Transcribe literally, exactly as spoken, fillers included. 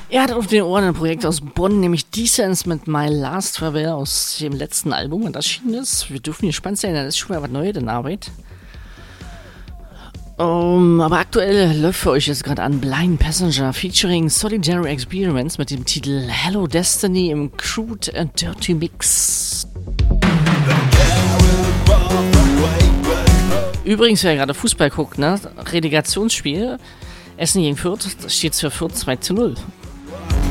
Er hat auf den Ohren ein Projekt aus Bonn, nämlich Decence mit My Last Farewell aus dem letzten Album, und das erschienen ist. Wir dürfen gespannt sein, das ist schon mal was Neues in Arbeit. Um, aber aktuell läuft für euch jetzt gerade an Blind Passenger featuring Solitary Experiments mit dem Titel Hello Destiny im Crude and Dirty Mix. Übrigens, wer gerade Fußball guckt, ne? Relegationsspiel, Essen gegen Fürth, steht für Fürth zwei zu null.